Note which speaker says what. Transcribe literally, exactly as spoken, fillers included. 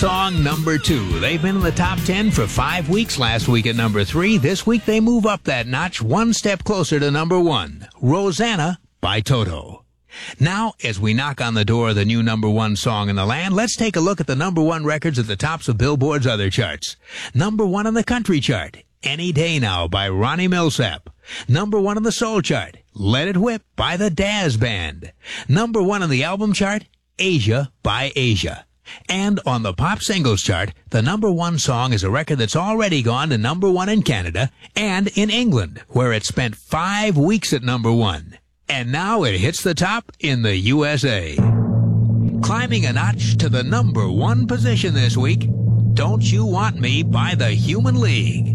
Speaker 1: Song number two. They've been in the top ten for five weeks. Last week at number three. This week they move up that notch one step closer to number one. Rosanna by Toto. Now, as we knock on the door of the new number one song in the land, let's take a look at the number one records at the tops of Billboard's other charts. Number one on the country chart, Any Day Now by Ronnie Millsap. Number one on the soul chart, Let It Whip by the Dazz Band. Number one on the album chart, Asia by Asia. And on the pop singles chart, the number one song is a record that's already gone to number one in Canada and in England, where it spent five weeks at number one. And now it hits the top in the U S A. Climbing a notch to the number one position this week, Don't You Want Me by the Human League.